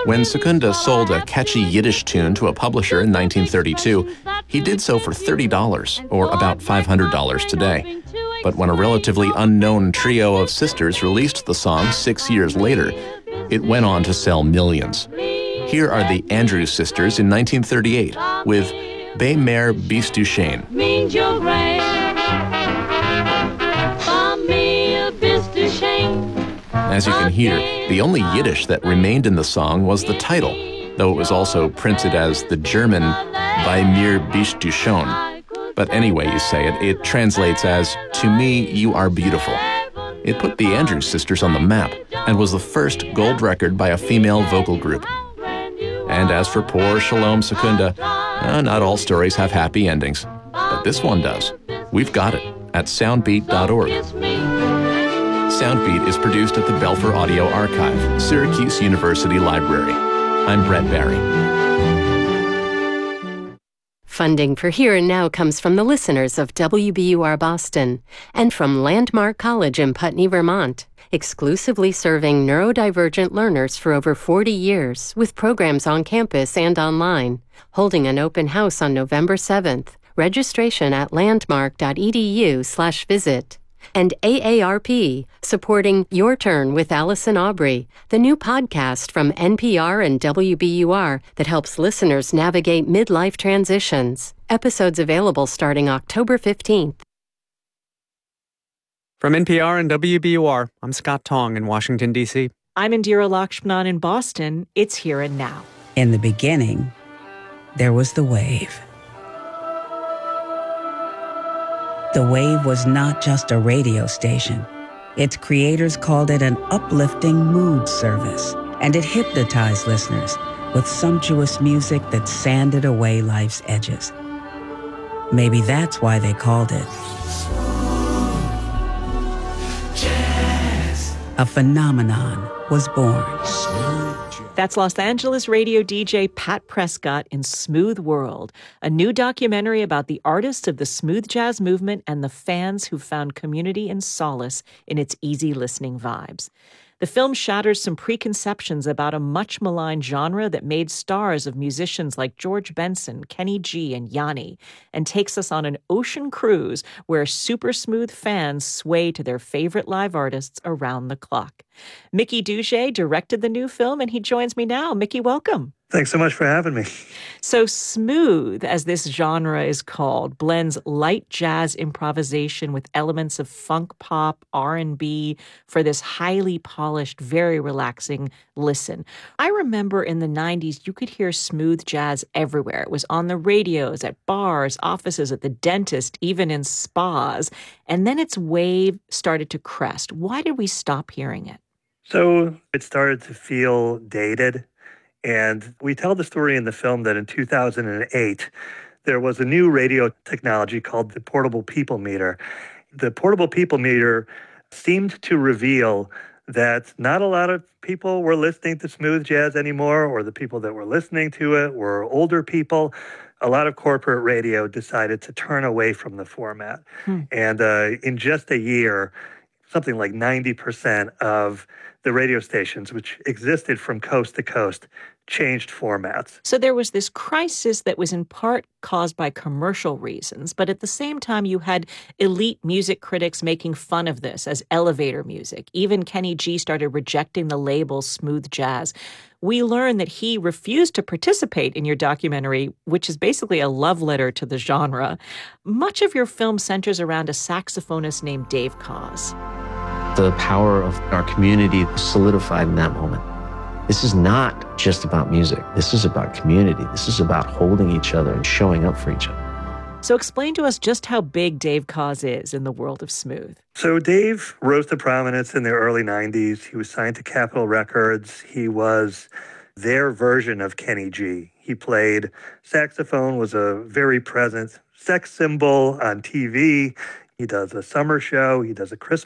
When Secunda sold a catchy Yiddish tune to a publisher in 1932, he did so for $30, or about $500 today. But when a relatively unknown trio of sisters released the song 6 years later, it went on to sell millions. Here are the Andrews Sisters in 1938 with Be Mer Bist du Schön. As you can hear, the only Yiddish that remained in the song was the title, though it was also printed as the German Bei mir bist du schön. But anyway you say it, it translates as, to me, you are beautiful. It put the Andrews Sisters on the map and was the first gold record by a female vocal group. And as for poor Shalom Secunda, not all stories have happy endings, but this one does. We've got it at soundbeat.org. Soundbeat is produced at the Belfer Audio Archive, Syracuse University Library. I'm Brett Barry. Funding for Here and Now comes from the listeners of WBUR Boston and from Landmark College in Putney, Vermont, exclusively serving neurodivergent learners for over 40 years with programs on campus and online, holding an open house on November 7th. Registration at landmark.edu/visit. And AARP, supporting Your Turn with Allison Aubrey, the new podcast from NPR and WBUR that helps listeners navigate midlife transitions. Episodes available starting October 15th. From NPR and WBUR, I'm Scott Tong in Washington, D.C. I'm Indira Lakshmanan in Boston. It's Here and Now. In the beginning, there was the wave. The Wave was not just a radio station. Its creators called it an uplifting mood service, and it hypnotized listeners with sumptuous music that sanded away life's edges. Maybe that's why they called it Jazz. A phenomenon was born. That's Los Angeles radio DJ Pat Prescott in Smooth World, a new documentary about the artists of the smooth jazz movement and the fans who found community and solace in its easy listening vibes. The film shatters some preconceptions about a much-maligned genre that made stars of musicians like George Benson, Kenny G, and Yanni, and takes us on an ocean cruise where super smooth fans sway to their favorite live artists around the clock. Mickey Duge directed the new film, and he joins me now. Mickey, welcome. Thanks so much for having me. So smooth, as this genre is called, blends light jazz improvisation with elements of funk pop, R&B for this highly polished, very relaxing listen. I remember in the 90s, you could hear smooth jazz everywhere. It was on the radios, at bars, offices, at the dentist, even in spas. And then its wave started to crest. Why did we stop hearing it? So it started to feel dated. And we tell the story in the film that in 2008, there was a new radio technology called the Portable People Meter. The Portable People Meter seemed to reveal that not a lot of people were listening to smooth jazz anymore, or the people that were listening to it were older people. A lot of corporate radio decided to turn away from the format. And in just a year, something like 90% of the radio stations, which existed from coast to coast, changed formats. So there was this crisis that was in part caused by commercial reasons, but at the same time you had elite music critics making fun of this as elevator music. Even Kenny G started rejecting the label smooth jazz. We learned that he refused to participate in your documentary, which is basically a love letter to the genre. Much of your film centers around a saxophonist named Dave Koz. The power of our community solidified in that moment. This is not just about music. This is about community. This is about holding each other and showing up for each other. So explain to us just how big Dave Koz is in the world of smooth. So Dave rose to prominence in the early 90s. He was signed to Capitol Records. He was their version of Kenny G. He played saxophone, was a very present sex symbol on TV. He does a summer show. He does a Christmas